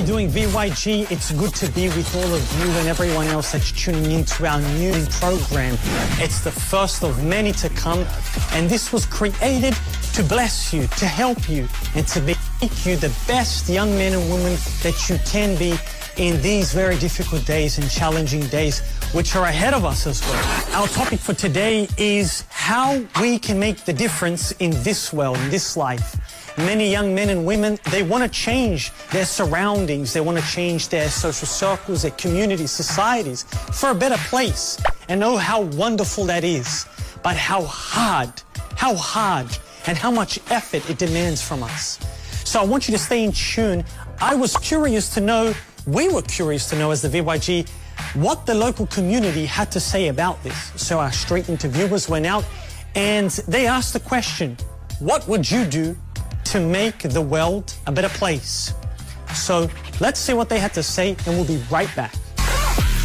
you doing, VYG? It's good to be with all of you and everyone else that's tuning in to our new program. It's the first of many to come, and this was created to bless you, to help you, and to make you the best young men and women that you can be in these very difficult days and challenging days which are ahead of us as well. Our topic for today is how we can make the difference in this world, in this life. Many young men and women, they want to change their surroundings, they want to change their social circles, their communities, societies for a better place, and know how wonderful that is, but how hard, and how much effort it demands from us. So I want you to stay in tune. I was curious to know, we were curious to know as the VYG, what the local community had to say about this. So our street interviewers went out and they asked the question, what would you do to make the world a better place? So let's see what they had to say, and we'll be right back.